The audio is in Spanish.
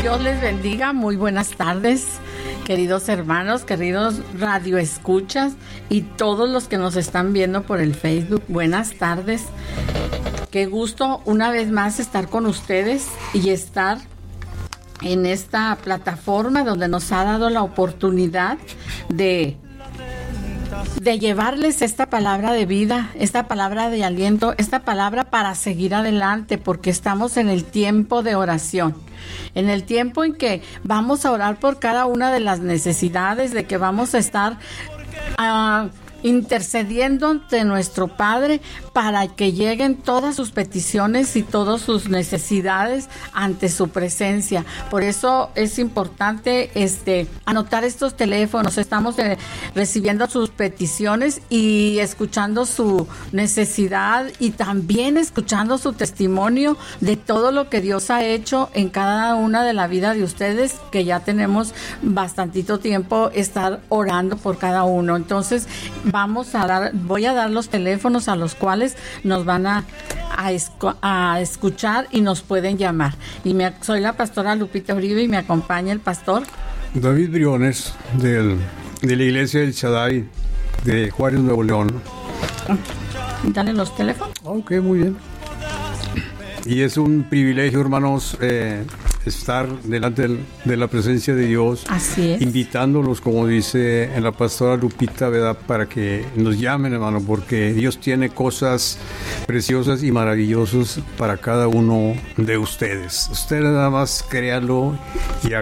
Dios les bendiga, muy buenas tardes, queridos hermanos, queridos radioescuchas y todos los que nos están viendo por el Facebook. Buenas tardes, qué gusto una vez más estar con ustedes y estar en esta plataforma donde nos ha dado la oportunidad de llevarles esta palabra de vida, esta palabra de aliento, esta palabra para seguir adelante, porque estamos en el tiempo de oración, en el tiempo en que vamos a orar por cada una de las necesidades, de que vamos a estar intercediendo ante nuestro Padre para que lleguen todas sus peticiones y todas sus necesidades ante su presencia. Por eso es importante anotar estos teléfonos. Estamos recibiendo sus peticiones y escuchando su necesidad y también escuchando su testimonio de todo lo que Dios ha hecho en cada una de la vida de ustedes, que ya tenemos bastantito tiempo estar orando por cada uno. Entonces voy a dar los teléfonos a los cuales nos van a escuchar y nos pueden llamar. Soy la pastora Lupita Uribe y me acompaña el pastor David Briones de la iglesia del Shaddai de Juárez, Nuevo León. Dale los teléfonos. Ok, muy bien. Y es un privilegio, hermanos, estar delante de la presencia de Dios. Así es. Invitándolos, como dice la pastora Lupita, ¿verdad?, para que nos llamen, hermano, porque Dios tiene cosas preciosas y maravillosas para cada uno de ustedes. Ustedes nada más créanlo y